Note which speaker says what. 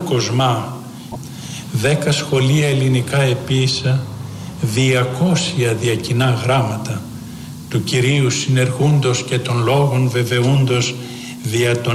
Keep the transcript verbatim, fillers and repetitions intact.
Speaker 1: Κοσμά, δέκα σχολεία ελληνικά επίσα, διακόσια διακοινά γράμματα του Κυρίου συνεργούντος και των λόγων βεβαιούντος δια των